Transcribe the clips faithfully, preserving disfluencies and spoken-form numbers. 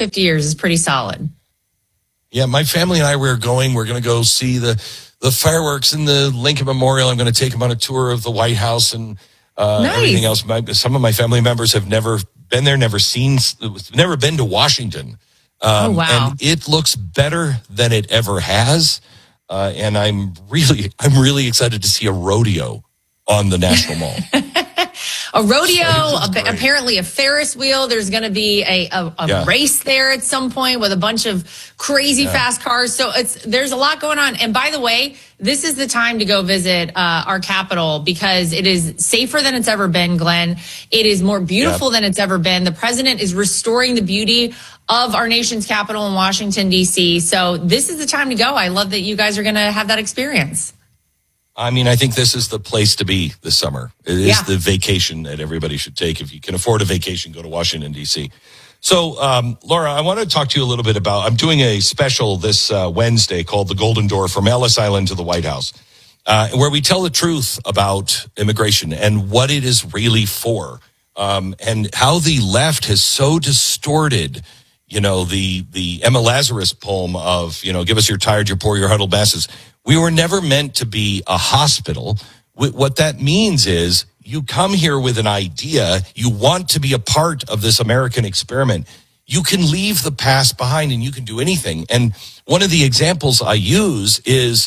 fifty years is pretty solid. Yeah, my family and I, we're going, we're going to go see the, the fireworks in the Lincoln Memorial. I'm going to take them on a tour of the White House and uh, nice. everything else. My, some of my family members have never been there, never seen, never been to Washington. Um, oh, wow. And it looks better than it ever has. Uh, and I'm really, I'm really excited to see a rodeo on the National Mall. A rodeo, a, apparently a Ferris wheel. There's going to be a, a, a yeah. race there at some point with a bunch of crazy yeah. fast cars. So it's there's a lot going on. And by the way, this is the time to go visit uh, our Capitol because it is safer than it's ever been, Glenn. It is more beautiful yeah. than it's ever been. The president is restoring the beauty of our nation's capital in Washington, D C. So this is the time to go. I love that you guys are going to have that experience. I mean, I think this is the place to be this summer. It is yeah. the vacation that everybody should take. If you can afford a vacation, go to Washington, D C. So, um, Laura, I want to talk to you a little bit about, I'm doing a special this uh, Wednesday called The Golden Door from Ellis Island to the White House, uh, where we tell the truth about immigration and what it is really for, um, and how the left has so distorted, you know, the, the Emma Lazarus poem of, you know, give us your tired, your poor, your huddled masses. We were never meant to be a hospital. What that means is you come here with an idea. You want to be a part of this American experiment. You can leave the past behind and you can do anything. And one of the examples I use is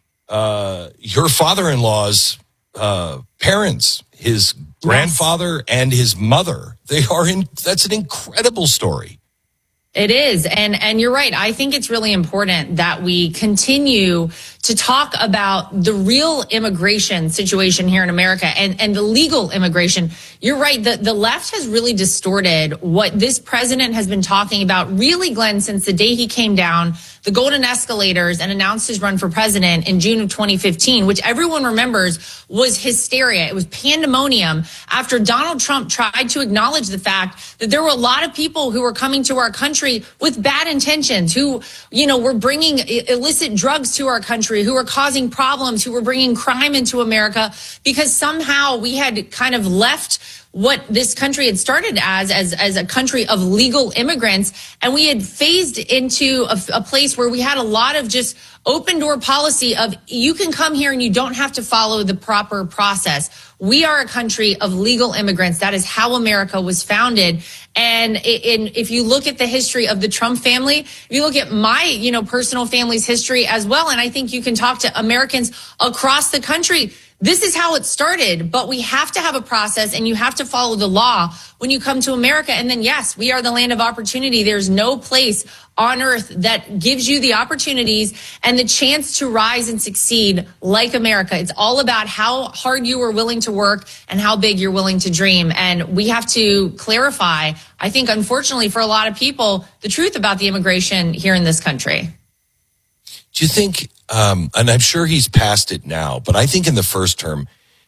uh, your father-in-law's uh, parents, his grandfather and his mother. They are in. That's an incredible story. It is. And, and you're right. I think it's really important that we continue to talk about the real immigration situation here in America and, and the legal immigration. You're right. The, the left has really distorted what this president has been talking about, really, Glenn, since the day he came down the golden escalators and announced his run for president in June of twenty fifteen, which everyone remembers was hysteria. It was pandemonium after Donald Trump tried to acknowledge the fact that there were a lot of people who were coming to our country with bad intentions, who, you know, were bringing illicit drugs to our country, who were causing problems, who were bringing crime into America, because somehow we had kind of left what this country had started as, as, as a country of legal immigrants. And we had phased into a, a place where we had a lot of just open door policy of you can come here and you don't have to follow the proper process. We are a country of legal immigrants. That is how America was founded. And in, if you look at the history of the Trump family, if you look at my, you know, personal family's history as well, and I think you can talk to Americans across the country, this is how it started, but we have to have a process and you have to follow the law when you come to America. And then, yes, we are the land of opportunity. There's no place on earth that gives you the opportunities and the chance to rise and succeed like America. It's all about how hard you are willing to work and how big you're willing to dream. And we have to clarify, I think, unfortunately, for a lot of people, the truth about the immigration here in this country. Do you think, um, and I'm sure he's past it now, but I think in the first term,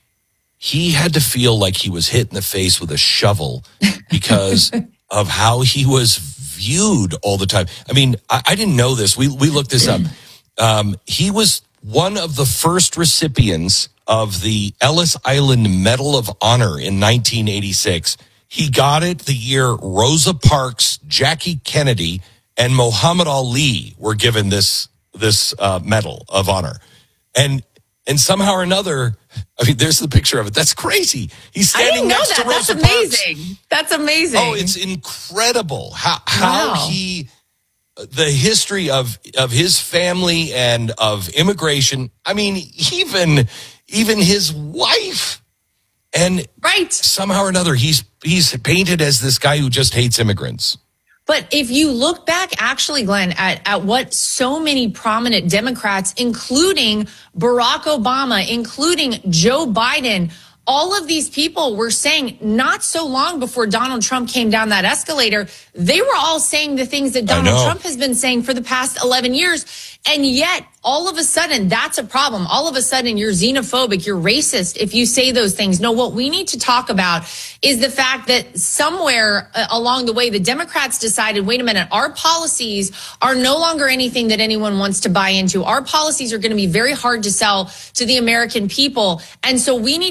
he had to feel like he was hit in the face with a shovel because of how he was viewed all the time. I mean, I, I didn't know this. We we looked this up. Um, he was one of the first recipients of the Ellis Island Medal of Honor in nineteen eighty-six. He got it the year Rosa Parks, Jackie Kennedy, and Muhammad Ali were given this this uh, Medal of Honor. And and somehow or another, I mean, there's the picture of it. That's crazy. He's standing I didn't know next that. to Rosa That's Parks. amazing. That's amazing. Oh, it's incredible how how Wow. he, the history of of his family and of immigration. I mean, even even his wife, and right. somehow or another, he's he's painted as this guy who just hates immigrants. But if you look back, actually, Glenn, at, at what so many prominent Democrats, including Barack Obama, including Joe Biden, all of these people were saying not so long before Donald Trump came down that escalator, they were all saying the things that Donald Trump has been saying for the past eleven years. And yet, all of a sudden, that's a problem. All of a sudden, you're xenophobic, you're racist if you say those things. No, what we need to talk about is the fact that somewhere uh, along the way, the Democrats decided, wait a minute, our policies are no longer anything that anyone wants to buy into. Our policies are going to be very hard to sell to the American people. And so we need to find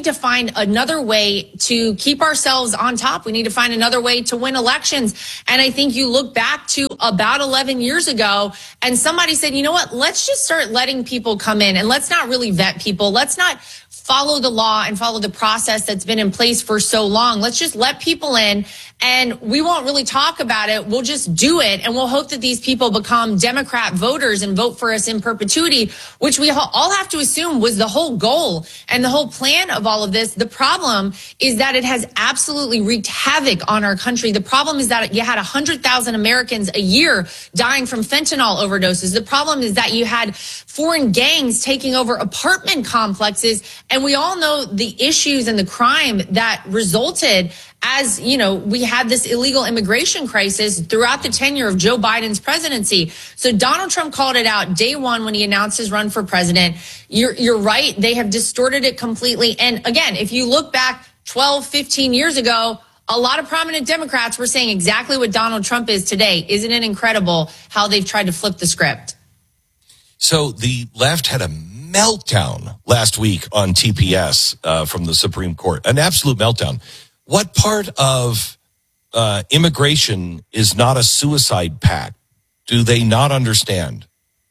find another way to keep ourselves on top. We need to find another way to win elections. And I think you look back to about eleven years ago and somebody said, you know what, let's just start letting people come in and let's not really vet people. Let's not follow the law and follow the process that's been in place for so long. Let's just let people in and we won't really talk about it. We'll just do it. And we'll hope that these people become Democrat voters and vote for us in perpetuity, which we all have to assume was the whole goal and the whole plan of all of this. The problem is that it has absolutely wreaked havoc on our country. The problem is that you had one hundred thousand Americans a year dying from fentanyl overdoses. The problem is that you had foreign gangs taking over apartment complexes. And we all know the issues and the crime that resulted as, you know, we had this illegal immigration crisis throughout the tenure of Joe Biden's presidency. So Donald Trump called it out day one when he announced his run for president. You're, you're right. They have distorted it completely. And again, if you look back twelve, fifteen years ago, a lot of prominent Democrats were saying exactly what Donald Trump is today. Isn't it incredible how they've tried to flip the script? So the left had a meltdown last week on T P S uh, from the Supreme Court, an absolute meltdown. What part of uh, immigration is not a suicide pact? Do they not understand?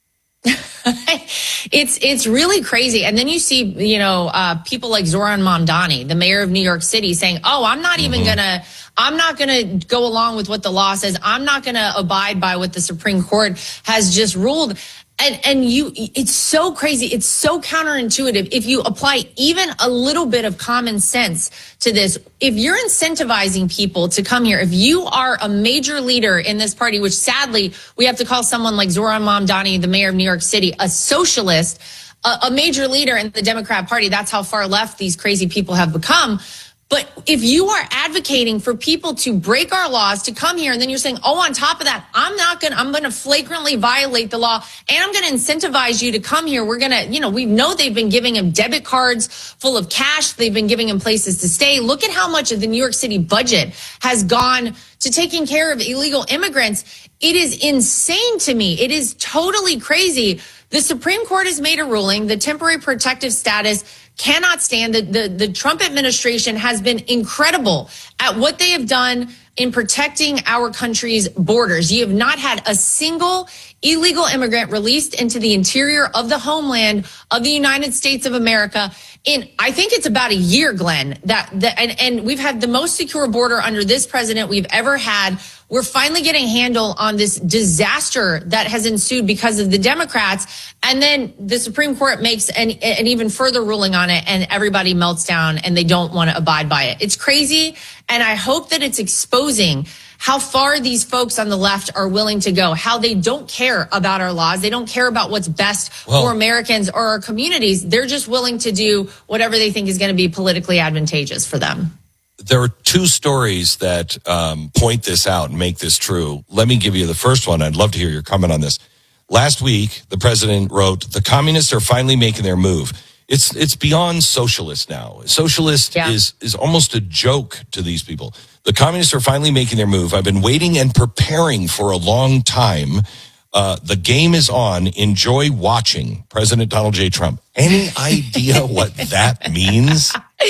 it's it's really crazy. And then you see, you know, uh, people like Zohran Mamdani, the mayor of New York City, saying, oh, I'm not even mm-hmm. going to I'm not going to go along with what the law says. I'm not going to abide by what the Supreme Court has just ruled. And, and you, it's so crazy. It's so counterintuitive. If you apply even a little bit of common sense to this, if you're incentivizing people to come here, if you are a major leader in this party, which sadly we have to call someone like Zohran Mamdani, the mayor of New York City, a socialist, a, a major leader in the Democrat Party, that's how far left these crazy people have become. But if you are advocating for people to break our laws to come here and then you're saying, oh, on top of that, I'm not going to, I'm going to flagrantly violate the law and I'm going to incentivize you to come here. We're going to, you know, we know they've been giving them debit cards full of cash. They've been giving them places to stay. Look at how much of the New York City budget has gone to taking care of illegal immigrants. It is insane to me. It is totally crazy. The Supreme Court has made a ruling. The temporary protective status cannot stand. The, the, the Trump administration has been incredible at what they have done in protecting our country's borders. You have not had a single illegal immigrant released into the interior of the homeland of the United States of America in, I think it's about a year, Glenn, that, that and, and we've had the most secure border under this president we've ever had. We're finally getting a handle on this disaster that has ensued because of the Democrats. And then the Supreme Court makes an, an even further ruling on it and everybody melts down and they don't want to abide by it. It's crazy. And I hope that it's exposing how far these folks on the left are willing to go, how they don't care about our laws. They don't care about what's best well, for Americans or our communities. They're just willing to do whatever they think is going to be politically advantageous for them. There are two stories that um, point this out and make this true. Let me give you the first one. I'd love to hear your comment on this. Last week, the president wrote, the communists are finally making their move. It's it's beyond socialist now. Socialist yeah. is, is almost a joke to these people. The communists are finally making their move. I've been waiting and preparing for a long time. Uh, the game is on. Enjoy watching. President Donald J. Trump. Any idea what that means?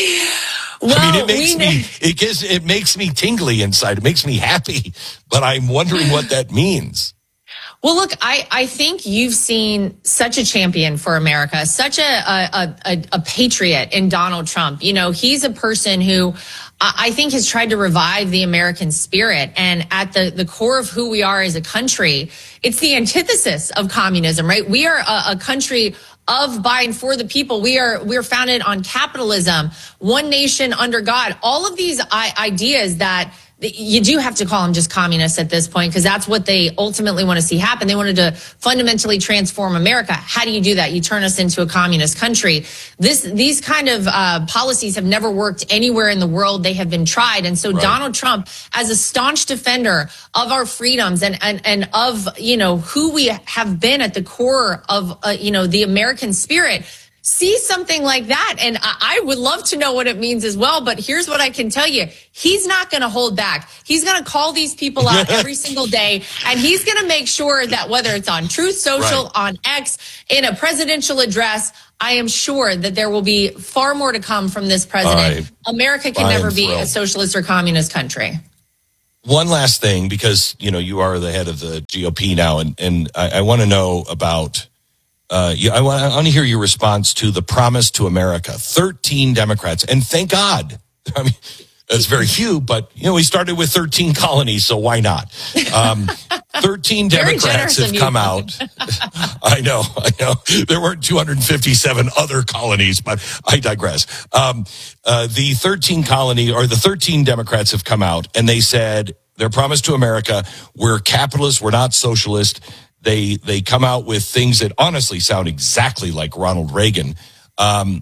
Well, I mean, it makes me, it gives, it makes me tingly inside. It makes me happy, but I'm wondering what that means. Well, look, I, I think you've seen such a champion for America, such a, a, a, a patriot in Donald Trump. You know, he's a person who I think has tried to revive the American spirit. And at the, the core of who we are as a country, it's the antithesis of communism, right? We are a, a country of, by, and for the people. We are, we're founded on capitalism, one nation under God. All of these I- ideas that you do have to call them just communists at this point, because that's what they ultimately want to see happen. They wanted to fundamentally transform America. How do you do that? You turn us into a communist country. This, these kind of uh, policies have never worked anywhere in the world. They have been tried. And so right. Donald Trump, as a staunch defender of our freedoms and, and, and of, you know, who we have been at the core of, uh, you know, the American spirit, see something like that. And I would love to know what it means as well. But here's what I can tell you. He's not going to hold back. He's going to call these people out every single day. And he's going to make sure that whether it's on Truth Social, right. on X, in a presidential address, I am sure that there will be far more to come from this president. I, America can I never be thrilled. a socialist or communist country. One last thing, because, you know, you are the head of the G O P now, and, and I, I want to know about, uh, you, I want I want to hear your response to the promise to America. thirteen Democrats, and thank God. I mean, that's very few, but, you know, we started with thirteen colonies, so why not? Um, thirteen Democrats have come out. I know, I know. There weren't two hundred fifty-seven other colonies, but I digress. Um, uh, the thirteen colony or the thirteen Democrats have come out, and they said their promise to America: we're capitalists, we're not socialist. They they come out with things that honestly sound exactly like Ronald Reagan. Um,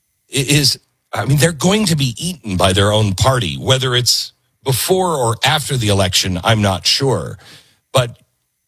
is I mean, they're going to be eaten by their own party, whether it's before or after the election. I'm not sure. But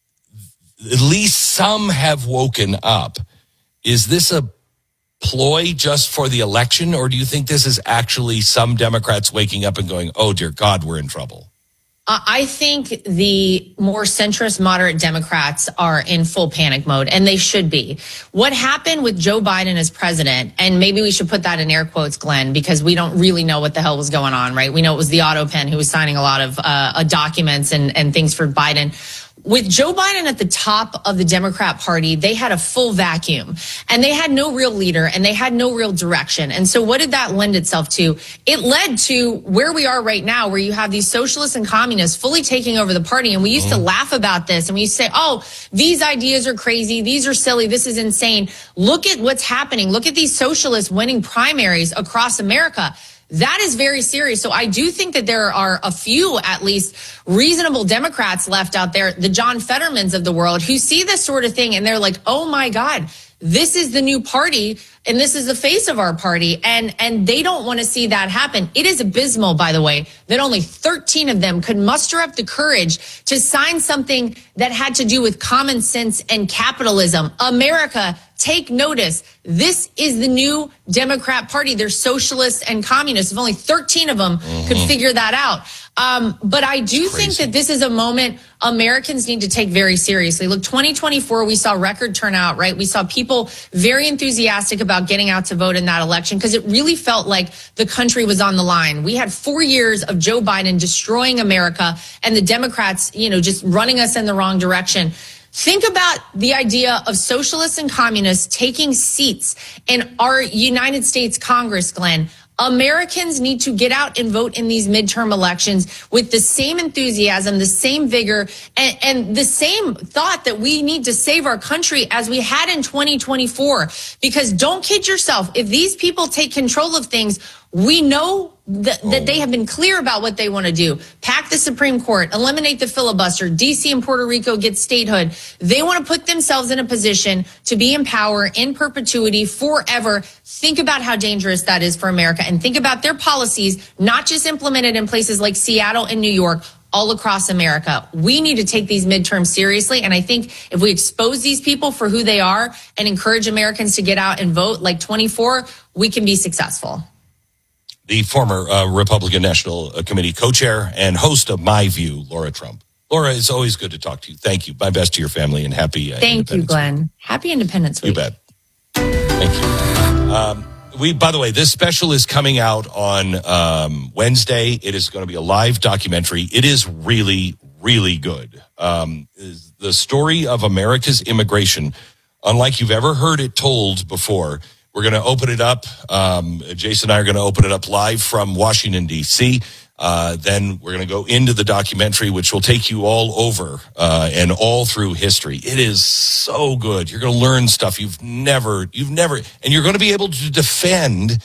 at least some have woken up. Is this a ploy just for the election, or do you think this is actually some Democrats waking up and going, oh, dear God, we're in trouble? Uh, I think the more centrist, moderate Democrats are in full panic mode, and they should be. What happened with Joe Biden as president, and maybe we should put that in air quotes, Glenn, because we don't really know what the hell was going on, right? We know it was the auto pen who was signing a lot of uh, documents and, and things for Biden. With Joe Biden at the top of the Democrat Party, they had a full vacuum, and they had no real leader, and they had no real direction. And so what did that lend itself to? It led to where we are right now, where you have these socialists and communists fully taking over the party. And we used mm. to laugh about this, and we used to say, oh, these ideas are crazy. These are silly. This is insane. Look at what's happening. Look at these socialists winning primaries across America. That is very serious. So I do think that there are a few, at least, reasonable Democrats left out there, the John Fettermans of the world, who see this sort of thing and they're like, oh my God, this is the new party and this is the face of our party. And, and they don't want to see that happen. It is abysmal, by the way, that only thirteen of them could muster up the courage to sign something that had to do with common sense and capitalism. America, take notice. This is the new Democrat Party. They're socialists and communists. If only thirteen of them mm-hmm. could figure that out. Um, but I do think that this is a moment Americans need to take very seriously. Look, twenty twenty-four, we saw record turnout, right? We saw people very enthusiastic about getting out to vote in that election because it really felt like the country was on the line. We had four years of Joe Biden destroying America and the Democrats, you know, just running us in the wrong direction. Think about the idea of socialists and communists taking seats in our United States Congress, Glenn. Americans need to get out and vote in these midterm elections with the same enthusiasm, the same vigor, and, and the same thought that we need to save our country as we had in twenty twenty-four. Because don't kid yourself, if these people take control of things, we know that, oh. that they have been clear about what they want to do. Pack the Supreme Court, eliminate the filibuster, D C and Puerto Rico get statehood. They want to put themselves in a position to be in power in perpetuity forever. Think about how dangerous that is for America, and think about their policies, not just implemented in places like Seattle and New York, all across America. We need to take these midterms seriously. And I think if we expose these people for who they are and encourage Americans to get out and vote like twenty-four, we can be successful. The former uh, Republican National Committee co-chair and host of My View, Laura Trump. Laura, it's always good to talk to you. Thank you. My best to your family and happy uh, Thank you, Glenn. Week. Happy Independence Week. You bet. Thank you. Um, we, by the way, this special is coming out on um, Wednesday. It is going to be a live documentary. It is really, really good. Um, is the story of America's immigration, unlike you've ever heard it told before. We're going to open it up. Um, Jason and I are going to open it up live from Washington, D C Uh, then we're going to go into the documentary, which will take you all over uh, and all through history. It is so good. You're going to learn stuff you've never, you've never, and you're going to be able to defend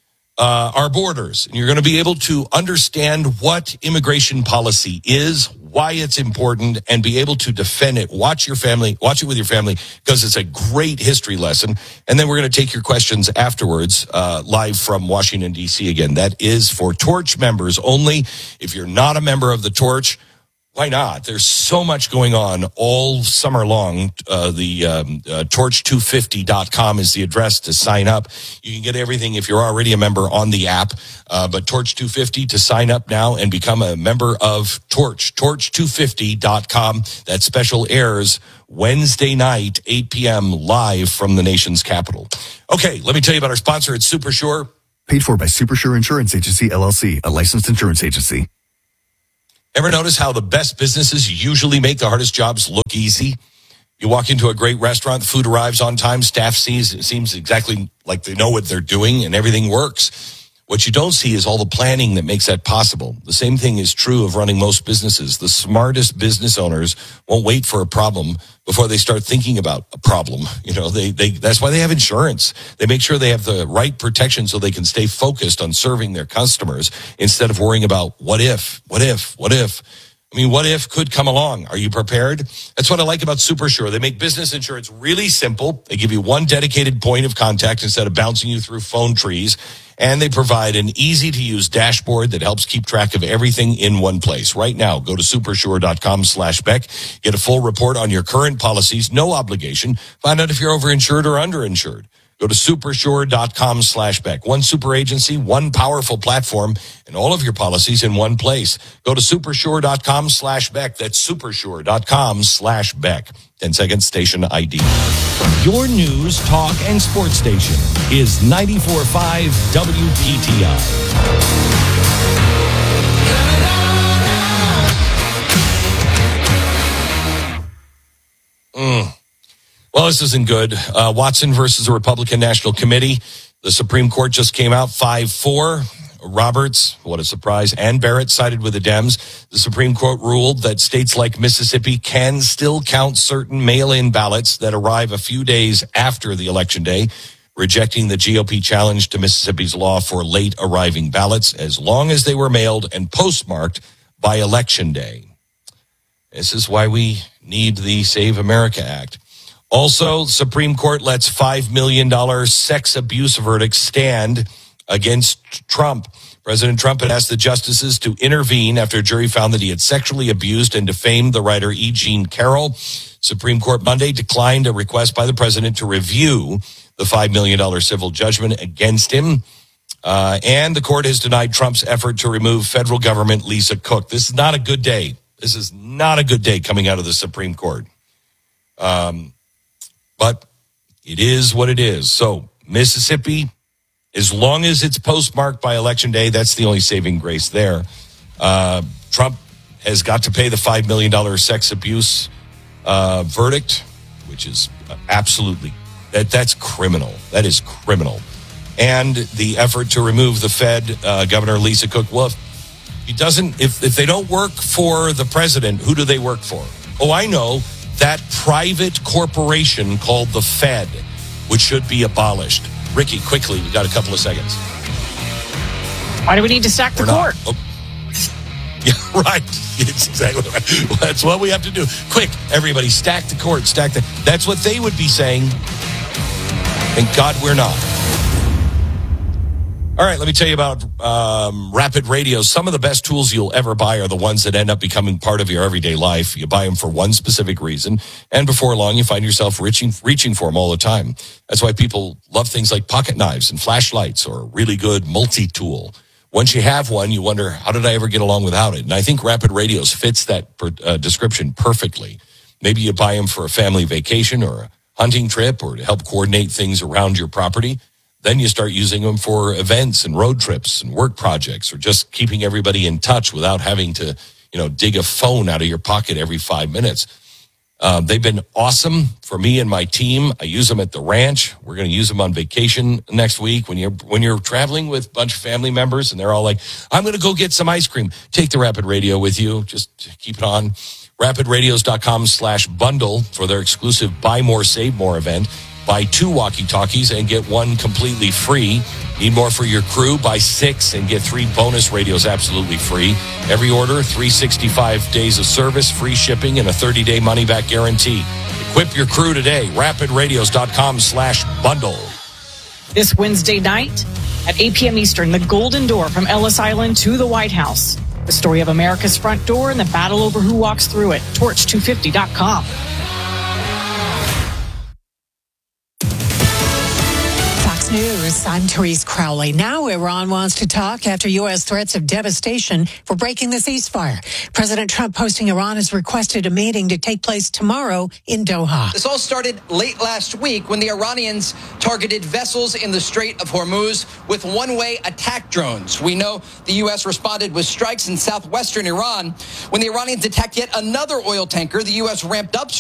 uh, our borders. And you're going to be able to understand what immigration policy is, why it's important, and be able to defend it. Watch your family, watch it with your family, because it's a great history lesson. And then we're going to take your questions afterwards, uh, live from Washington, D C again. That is for Torch members only. If you're not a member of the Torch, Why not? There's so much going on all summer long. Uh, the um, uh, torch two fifty dot com is the address to sign up. You can get everything if you're already a member on the app. Uh, but Torch two fifty to sign up now and become a member of Torch. torch two fifty dot com. That special airs Wednesday night, eight p.m. live from the nation's capital. Okay, let me tell you about our sponsor. It's SuperSure. Paid for by SuperSure Insurance Agency, L L C, a licensed insurance agency. Ever notice how the best businesses usually make the hardest jobs look easy? You walk into a great restaurant, the food arrives on time, staff sees it seems exactly like they know what they're doing, and everything works. What you don't see is all the planning that makes that possible. The same thing is true of running most businesses. The smartest business owners won't wait for a problem before they start thinking about a problem. You know, they, they, that's why they have insurance. They make sure they have the right protection so they can stay focused on serving their customers instead of worrying about what if, what if, what if. I mean, what if could come along? Are you prepared? That's what I like about SuperSure. They make business insurance really simple. They give you one dedicated point of contact instead of bouncing you through phone trees. And they provide an easy-to-use dashboard that helps keep track of everything in one place. Right now, go to supersure.com slash Beck. Get a full report on your current policies, no obligation. Find out if you're overinsured or underinsured. Go to supersure.com slash Beck. One super agency, one powerful platform, and all of your policies in one place. Go to supersure.com slash Beck. That's supersure.com slash Beck. ten seconds, station I D. Your news, talk, and sports station is ninety-four point five W P T I. Mm. Well, this isn't good. Uh, Watson versus the Republican National Committee. The Supreme Court just came out five four. Roberts, what a surprise, and Barrett sided with the Dems. The Supreme Court ruled that states like Mississippi can still count certain mail-in ballots that arrive a few days after the election day, rejecting the G O P challenge to Mississippi's law for late arriving ballots as long as they were mailed and postmarked by Election Day. This is why we need the Save America Act. Also, Supreme Court lets five million dollars sex abuse verdict stand against Trump. President Trump had asked the justices to intervene after a jury found that he had sexually abused and defamed the writer E. Jean Carroll. Supreme Court Monday declined a request by the president to review the five million dollars civil judgment against him. Uh, and the court has denied Trump's effort to remove federal government Lisa Cook. This is not a good day. This is not a good day coming out of the Supreme Court. Um, but it is what it is. So Mississippi, as long as it's postmarked by Election Day, that's the only saving grace there. Uh, Trump has got to pay the five million dollars sex abuse uh, verdict, which is absolutely, that that's criminal. That is criminal. And the effort to remove the Fed, uh, Governor Lisa Cook. Well, if he doesn't, if, if they don't work for the president, who do they work for? Oh, I know, that private corporation called the Fed, which should be abolished. Ricky, quickly, we got a couple of seconds. Why do we need to stack the court? Oh. Yeah, right. It's exactly right. Well, that's what we have to do. Quick, everybody, stack the court, stack the... That's what they would be saying. Thank God we're not. All right, let me tell you about um, Rapid Radio. Some of the best tools you'll ever buy are the ones that end up becoming part of your everyday life. You buy them for one specific reason, and before long, you find yourself reaching reaching for them all the time. That's why people love things like pocket knives and flashlights or a really good multi-tool. Once you have one, you wonder, how did I ever get along without it? And I think Rapid Radios fits that per, uh, description perfectly. Maybe you buy them for a family vacation or a hunting trip or to help coordinate things around your property. Then you start using them for events and road trips and work projects or just keeping everybody in touch without having to, you know, dig a phone out of your pocket every five minutes. Uh, they've been awesome for me and my team. I use them at the ranch. We're going to use them on vacation next week. When you're, when you're traveling with a bunch of family members and they're all like, I'm going to go get some ice cream. Take the Rapid Radio with you. Just keep it on. rapidradios.com slash bundle for their exclusive Buy More, Save More event. Buy two walkie-talkies and get one completely free. Need more for your crew? Buy six and get three bonus radios absolutely free. Every order, three hundred sixty-five days of service, free shipping, and a thirty-day money-back guarantee. Equip your crew today. rapidradios.com slash bundle. This Wednesday night at eight p.m. Eastern, the Golden Door from Ellis Island to the White House. The story of America's front door and the battle over who walks through it. Torch two fifty dot com. News. I'm Therese Crowley. Now Iran wants to talk after U S threats of devastation for breaking the ceasefire. President Trump posting Iran has requested a meeting to take place tomorrow in Doha. This all started late last week when the Iranians targeted vessels in the Strait of Hormuz with one-way attack drones. We know the U S responded with strikes in southwestern Iran. When the Iranians attacked yet another oil tanker, the U S ramped up